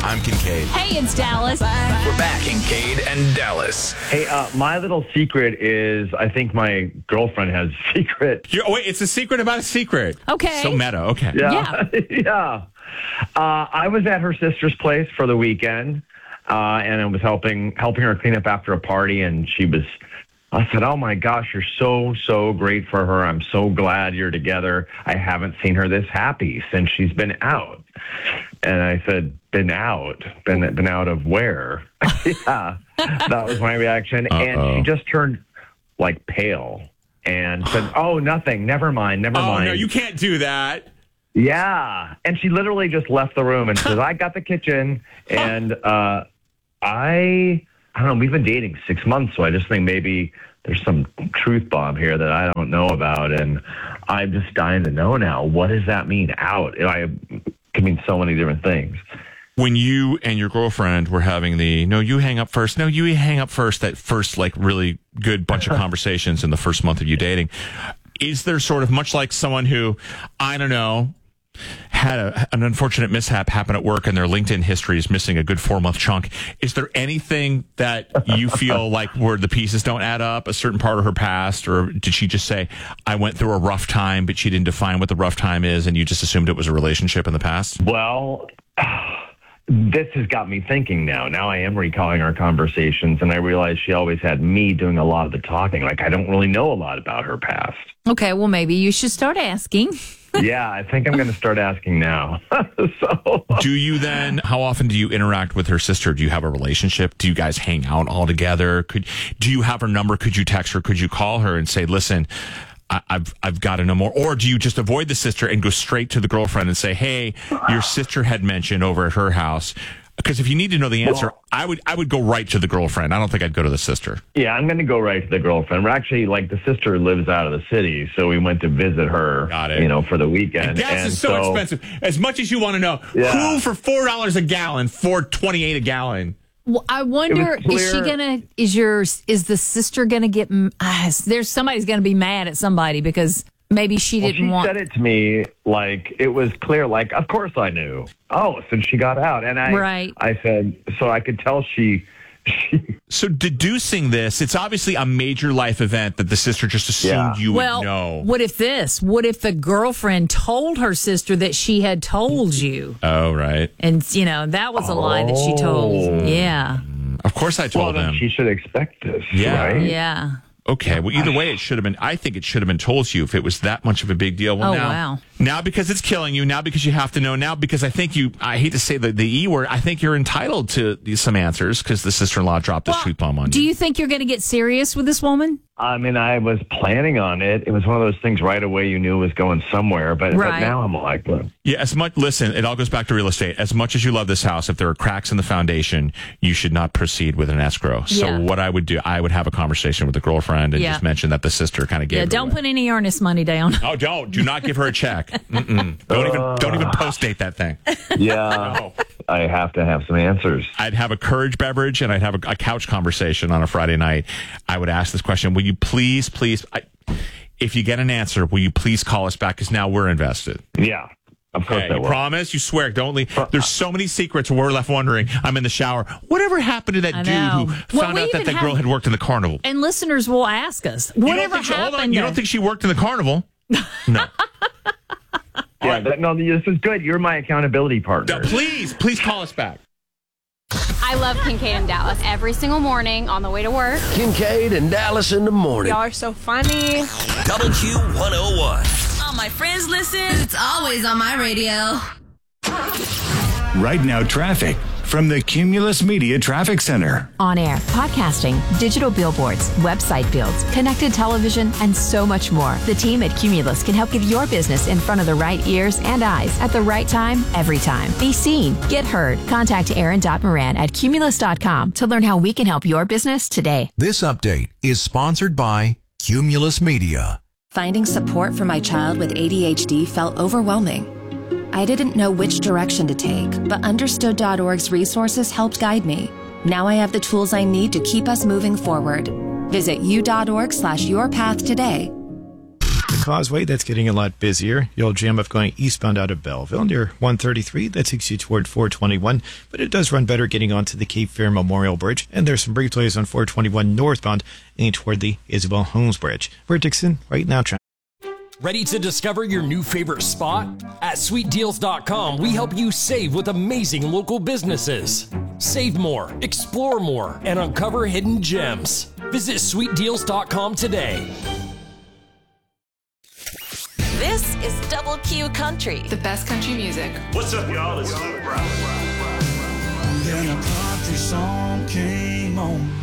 I'm Kincaid. Hey, it's Dallas. We're back, Kincaid and Dallas. Hey, my little secret is I think my girlfriend has a secret. Wait, it's a secret about a secret. Okay. So meta. Okay. Yeah. Yeah. I was at her sister's place for the weekend, and I was helping her clean up after a party, and I said, oh my gosh, you're so great for her. I'm so glad you're together. I haven't seen her this happy since she's been out. And I said, been out? Been out of where? Yeah, that was my reaction. Uh-oh. And she just turned like pale and said, oh, nothing. Never mind. Oh, no, you can't do that. Yeah. And she literally just left the room and says, I got the kitchen. And I don't know, we've been dating 6 months, so I just think maybe there's some truth bomb here that I don't know about. And I'm just dying to know now. What does that mean, out? It can mean so many different things. When you and your girlfriend were having you hang up first, that first, like, really good bunch of conversations in the first month of you dating, is there sort of much like someone who, I don't know, had an unfortunate mishap happen at work and their LinkedIn history is missing a good 4-month chunk. Is there anything that you feel like where the pieces don't add up, a certain part of her past, or did she just say, I went through a rough time, but she didn't define what the rough time is, and you just assumed it was a relationship in the past? Well, this has got me thinking now. Now I am recalling our conversations, and I realize she always had me doing a lot of the talking. Like, I don't really know a lot about her past. Okay, well, maybe you should start asking. Yeah, I think I'm going to start asking now. Do you then, how often do you interact with her sister? Do you have a relationship? Do you guys hang out all together? Do you have her number? Could you text her? Could you call her and say, listen, I've got to know more? Or do you just avoid the sister and go straight to the girlfriend and say, hey, your sister had mentioned over at her house? Because if you need to know the answer, I would go right to the girlfriend. I don't think I'd go to the sister. Yeah, I'm going to go right to the girlfriend. We're actually, like, the sister lives out of the city, so we went to visit her, for the weekend. And gas is so expensive. As much as you want to know, who for $4 a gallon, $4.28 a gallon? Well, I wonder, is the sister gonna get? There's somebody's gonna be mad at somebody because maybe she didn't want. She said it to me like it was clear. Like, of course I knew. Oh, since she got out, and I said, so I could tell she. So deducing this, it's obviously a major life event that the sister just assumed you would know. What if the girlfriend told her sister that she had told you? Oh, right. And, that was a lie that she told. Yeah. Of course I told them. She should expect this, yeah. right? Yeah. Okay, well, either way, I think it should have been told to you if it was that much of a big deal. Well, wow. Now because it's killing you, now because you have to know, now because I hate to say the E word, I think you're entitled to some answers because the sister-in-law dropped the truth bomb on you. Do you think you're going to get serious with this woman? I mean, I was planning on it. It was one of those things right away you knew it was going somewhere, but now I'm like, look. Yeah, listen, it all goes back to real estate. As much as you love this house, if there are cracks in the foundation, you should not proceed with an escrow. So what I would do, I would have a conversation with the girlfriend and just mention that the sister kind of gave it don't away. Put any earnest money down. Oh, do not give her a check. Don't even post date that thing. Yeah. No. I have to have some answers. I'd have a courage beverage and I'd have a couch conversation on a Friday night. I would ask this question. Will you please, if you get an answer, will you please call us back? Because now we're invested. Yeah. Of course I will. You promise? You swear? Don't leave. There's so many secrets we're left wondering. I'm in the shower. Whatever happened to that dude who found out that girl had worked in the carnival? And listeners will ask us, whatever happened? You don't think she worked in the carnival? No. Yeah, this is good. You're my accountability partner. Please call us back. I love Kincaid and Dallas every single morning on the way to work. Kincaid and Dallas in the morning. Y'all are so funny. WQ101. All my friends listen. It's always on my radio. Right now, traffic from the Cumulus Media Traffic Center. On air, podcasting, digital billboards, website builds, connected television, and so much more. The team at Cumulus can help get your business in front of the right ears and eyes at the right time, every time. Be seen, get heard. Contact Aaron.Moran at Cumulus.com to learn how we can help your business today. This update is sponsored by Cumulus Media. Finding support for my child with ADHD felt overwhelming. I didn't know which direction to take, but Understood.org's resources helped guide me. Now I have the tools I need to keep us moving forward. Visit u.org/yourpath today. Causeway, that's getting a lot busier. You'll jam up going eastbound out of Belleville near 133. That takes you toward 421, but it does run better getting onto the Cape Fear Memorial Bridge. And there's some brief delays on 421 northbound and toward the Isabel Holmes Bridge. We're Dixon, right now. Ready to discover your new favorite spot? At sweetdeals.com, we help you save with amazing local businesses. Save more, explore more, and uncover hidden gems. Visit sweetdeals.com today. This is Double Q Country. The best country music. What's up, y'all? It's Luke Brown. Then a country song came on.